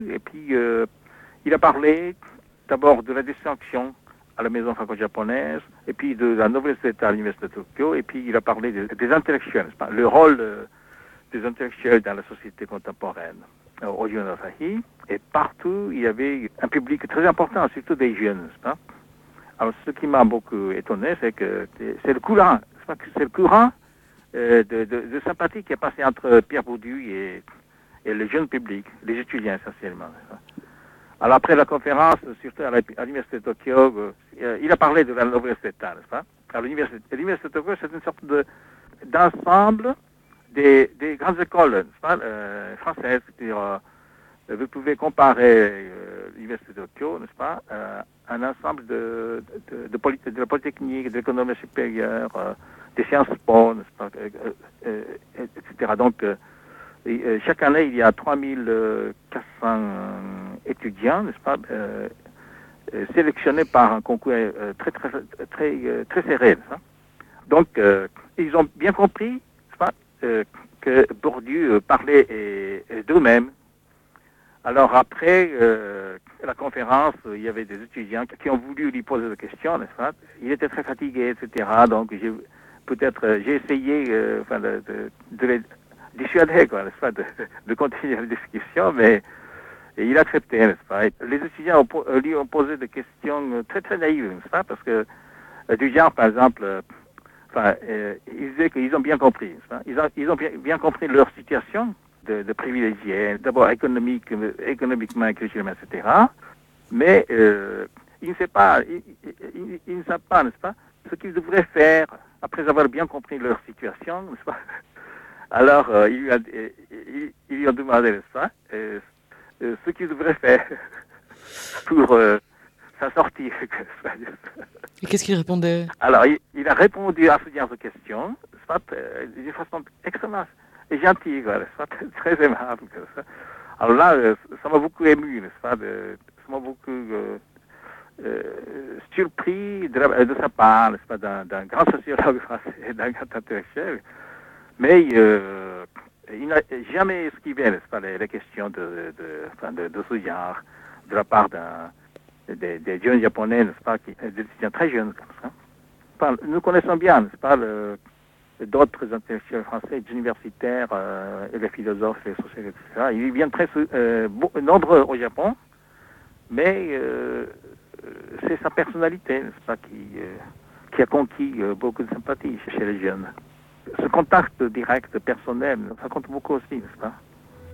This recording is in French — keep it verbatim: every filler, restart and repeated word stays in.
Et puis, euh, il a parlé d'abord de la distinction à la maison franco-japonaise, et puis de la nouvelle société à l'Université de Tokyo, et puis il a parlé de, des intellectuels, le rôle euh, des intellectuels dans la société contemporaine euh, au Yunarahi. Et partout, il y avait un public très important, surtout des jeunes. Pas? Alors, ce qui m'a beaucoup étonné, c'est que c'est le courant, c'est le courant euh, de, de, de sympathie qui est passé entre Pierre Bourdieu et, et le jeune public, les étudiants essentiellement. Alors après la conférence, surtout à l'Université de Tokyo, euh, il a parlé de la nouvelle État, n'est-ce pas? Alors l'Université, l'Université de Tokyo, c'est une sorte de, d'ensemble des, des grandes écoles, n'est-ce pas, euh, françaises. C'est-à-dire, euh, vous pouvez comparer euh, l'Université de Tokyo, n'est-ce pas, euh, un ensemble de, de, de, de, poly, de la Polytechnique, de l'économie supérieure, euh, des sciences po, n'est-ce pas, euh, euh, et cetera. Donc, euh, et, euh, chaque année, il y a trois mille quatre cents étudiants, n'est-ce pas, euh, euh, sélectionnés par un concours euh, très, très, très, euh, très serré, n'est-ce pas? Donc, euh, ils ont bien compris, n'est-ce pas, euh, que Bourdieu parlait et, et d'eux-mêmes. Alors après euh, la conférence, il y avait des étudiants qui ont voulu lui poser des questions, n'est-ce pas? Il était très fatigué, et cetera. Donc j'ai peut-être j'ai essayé euh, enfin, de, de, de les dissuader, quoi, n'est-ce pas, de, de continuer la discussion, mais et il acceptait, n'est-ce pas? Et les étudiants ont, lui ont posé des questions très très naïves, n'est-ce pas? Parce que euh, du genre, par exemple, euh, enfin, euh, ils disaient qu'ils ont bien compris, n'est-ce pas? Ils ont, ils ont bien, bien compris leur situation. De, de privilégiés, d'abord économique, économiquement, culturellement, et cetera. Mais euh, il ne sait pas, il, il, il ne sait pas, n'est-ce pas, ce qu'ils devraient faire après avoir bien compris leur situation, n'est-ce pas? Alors, euh, il, lui a, il, il lui a demandé, n'est-ce pas, euh, euh, ce qu'ils devraient faire pour euh, s'en sortir. Et qu'est-ce qu'il répondait? Alors, il, il a répondu à ce genre de questions, n'est-ce pas, de façon extrêmement et gentil, quoi, n'est-ce pas, très aimable. Ça. Alors là, euh, ça m'a beaucoup ému, n'est-ce pas, de, ça m'a beaucoup euh, euh, surpris de, la, de sa part, n'est-ce pas, d'un, d'un grand sociologue français, d'un grand intellectuel, mais euh, il n'a jamais esquivé, n'est-ce pas, les, les questions de, de, enfin, de, de ce genre, de la part d'un, des, des jeunes japonais, n'est-ce pas, qui, des étudiants très jeunes, comme ça. Enfin, nous connaissons bien, n'est-ce pas, le, d'autres intellectuels français, des universitaires, euh, et les philosophes, les sociologues, et cetera. Ils viennent très euh, nombreux au Japon, mais euh, c'est sa personnalité, n'est-ce pas, qui, euh, qui a conquis euh, beaucoup de sympathie chez les jeunes. Ce contact direct, personnel, ça compte beaucoup aussi, n'est-ce pas?